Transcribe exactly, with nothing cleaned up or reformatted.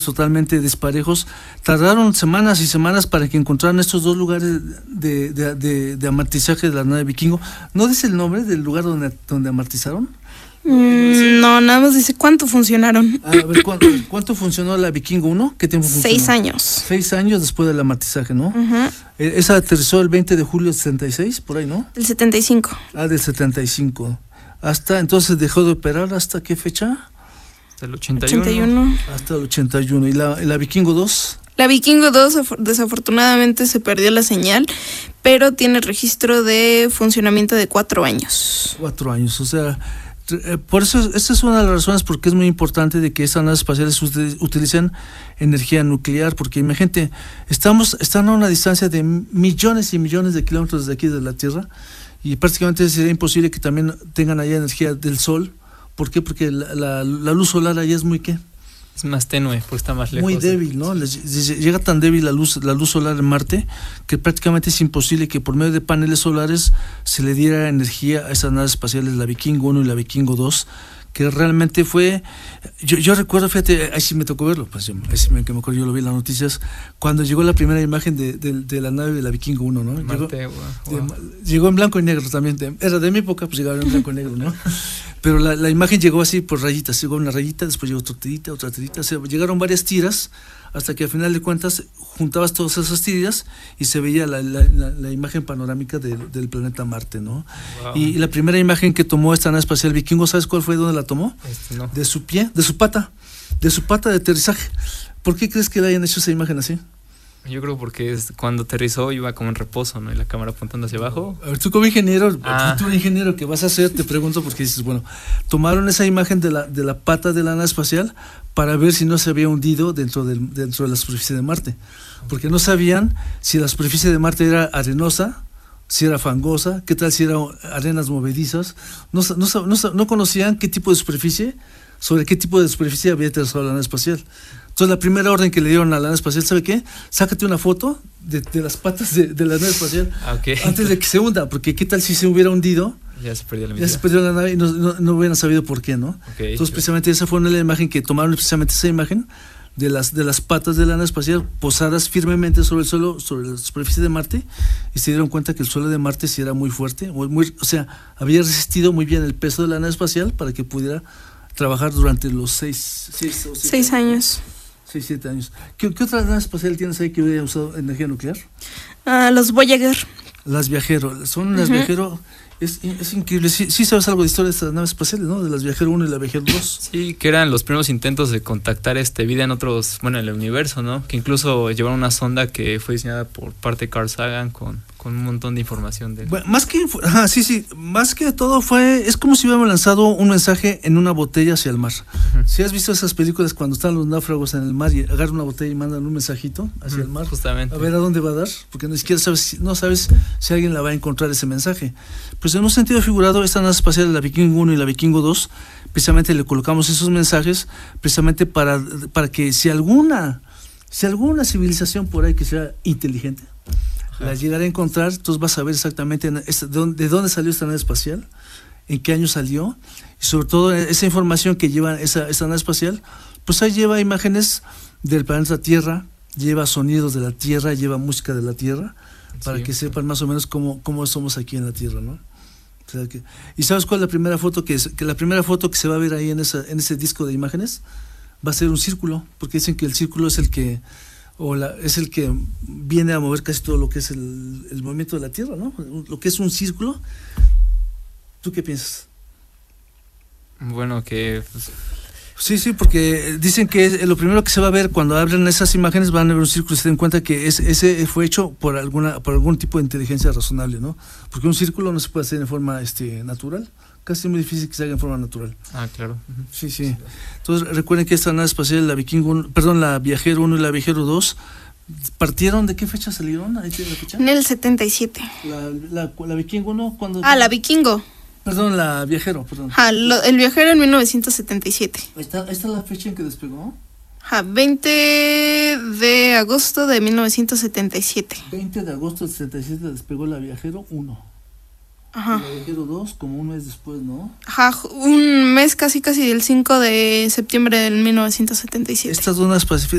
totalmente disparejos. Tardaron semanas y semanas para que encontraran estos dos lugares de, de, de, de amortizaje de la nave Vikingo. ¿No dice el nombre del lugar donde, donde amortizaron? Mm, no, nada más dice cuánto funcionaron. A ver, ¿cuánto, ¿cuánto funcionó la Vikingo uno? ¿Qué tiempo funcionó? Seis años. Seis años después del amortizaje, ¿no? Uh-huh. Esa aterrizó el veinte de julio del setenta y seis, por ahí, ¿no? Del setenta y cinco. Ah, del setenta y cinco. Hasta, entonces dejó de operar, ¿hasta qué fecha? Hasta el ochenta y uno. ochenta y uno. Hasta el ochenta y uno. ¿Y la, y la Vikingo dos? La Vikingo dos desafortunadamente se perdió la señal, pero tiene registro de funcionamiento de cuatro años. Cuatro años, o sea, por eso, esta es una de las razones por qué es muy importante de que estas naves espaciales utilicen energía nuclear, porque imagínate, estamos, están a una distancia de millones y millones de kilómetros de aquí de la Tierra, y prácticamente sería imposible que también tengan allá energía del Sol. ¿Por qué? Porque la, la, la luz solar allá es muy, ¿qué? Es más tenue, pues está más lejos. Muy débil, ¿no? Les, llega tan débil la luz, la luz solar en Marte que prácticamente es imposible que por medio de paneles solares se le diera energía a esas naves espaciales, la Vikingo uno y la Vikingo dos, que realmente fue, yo, yo recuerdo, fíjate, ahí sí me tocó verlo, pues ahí sí me, que me acuerdo, yo lo vi en las noticias, cuando llegó la primera imagen de, de, de la nave de la Vikingo uno, ¿no? Llegó, Marte, wow, wow. De, llegó en blanco y negro también, de, era de mi época, pues llegaba en blanco y negro, ¿no? Pero la, la imagen llegó así por rayitas, llegó una rayita, después llegó otra tirita, otra tirita, o sea, llegaron varias tiras, hasta que al final de cuentas juntabas todas esas tiras y se veía la, la, la, la imagen panorámica de, del planeta Marte, ¿no? Wow. Y, y la primera imagen que tomó esta nave espacial Vikingo, ¿sabes cuál fue? ¿Dónde la tomó? Este, no. De su pie, de su pata, de su pata de aterrizaje. ¿Por qué crees que le hayan hecho esa imagen así? Yo creo porque es, cuando aterrizó iba como en reposo, ¿no? Y la cámara apuntando hacia abajo. A ver, tú como ingeniero, ah. tú ingeniero, ¿qué vas a hacer? Te pregunto porque dices, bueno, tomaron esa imagen de la, de la pata de la nave espacial para ver si no se había hundido dentro, del, dentro de la superficie de Marte. Porque no sabían si la superficie de Marte era arenosa, si era fangosa, qué tal si eran arenas movedizas. No, no, no, no conocían qué tipo de superficie, sobre qué tipo de superficie había aterrizado la nave espacial. Entonces la primera orden que le dieron a la nave espacial, ¿sabe qué? Sácate una foto de, de las patas de, de la nave espacial okay. antes de que se hunda, porque qué tal si se hubiera hundido, ya se perdió la, ya se perdió la nave y no, no, no hubieran sabido por qué, ¿no? Okay, Entonces precisamente esa fue una imagen que tomaron, precisamente esa imagen de las, de las patas de la nave espacial posadas firmemente sobre el suelo, sobre la superficie de Marte, y se dieron cuenta que el suelo de Marte sí era muy fuerte, muy, muy, o sea, había resistido muy bien el peso de la nave espacial para que pudiera trabajar durante los seis, seis, o seis años. seis, siete años. ¿Qué, qué otra nave espacial tienes ahí que hubiera usado energía nuclear? Uh, los Voyager. Las Viajero, son las uh-huh. Viajero, es, es increíble. Sí, sí sabes algo de historia de estas naves espaciales, ¿no? De las Viajero uno y la Viajero dos. Sí, que eran los primeros intentos de contactar este vida en otros, bueno, en el universo, ¿no? Que incluso llevaron una sonda que fue diseñada por parte de Carl Sagan con, con un montón de información de... Bueno, más que, ajá, sí, sí, más que todo fue, es como si hubiéramos lanzado un mensaje en una botella hacia el mar. Uh-huh. Si has visto esas películas cuando están los náufragos en el mar y agarran una botella y mandan un mensajito hacia uh-huh, el mar, justamente. A ver a dónde va a dar, porque ni siquiera sabes, no sabes si alguien la va a encontrar ese mensaje. Pues en un sentido figurado, esta nave espacial, la Vikingo uno y la Vikingo dos, precisamente le colocamos esos mensajes, precisamente para, para que si alguna, si alguna civilización por ahí que sea inteligente, la llegará a encontrar, entonces vas a ver exactamente de dónde, de dónde salió esta nave espacial, en qué año salió, y sobre todo esa información que lleva esa, esa nave espacial, pues ahí lleva imágenes del planeta Tierra, lleva sonidos de la Tierra, lleva música de la Tierra, para sí, que sepan más o menos cómo, cómo somos aquí en la Tierra, ¿no? O sea que, ¿y sabes cuál es la primera foto que, es, que la primera foto que se va a ver ahí en, esa, en ese disco de imágenes? Va a ser un círculo, porque dicen que el círculo es el que o la, es el que viene a mover casi todo lo que es el, el movimiento de la Tierra, ¿no? Lo que es un círculo. ¿Tú qué piensas? Bueno, que... Pues... Sí, sí, porque dicen que lo primero que se va a ver cuando abren esas imágenes van a ver un círculo y se den cuenta que es, ese fue hecho por alguna por algún tipo de inteligencia razonable, ¿no? Porque un círculo no se puede hacer en forma este, natural. Casi es muy difícil que se haga en forma natural. Ah, claro. Uh-huh. Sí, sí. Entonces recuerden que esta nave espacial, la Vikingo, perdón, la Viajero uno y la Viajero dos, ¿partieron? ¿De qué fecha salieron? ¿Ahí tiene la fecha? En el setenta y siete. La, la, la Vikingo uno, ¿cuándo? Ah, la Vikingo. Perdón, la Viajero, perdón. Ah, lo, el Viajero en mil novecientos setenta y siete. Ahí está, ahí está la fecha en que despegó. Ah, veinte de agosto de mil novecientos setenta y siete. veinte de agosto del setenta y siete despegó la Viajero uno. Ajá. La Viajero dos como un mes después, ¿no? Ajá, un mes casi casi del cinco de septiembre del mil novecientos setenta y siete. Estas dos naves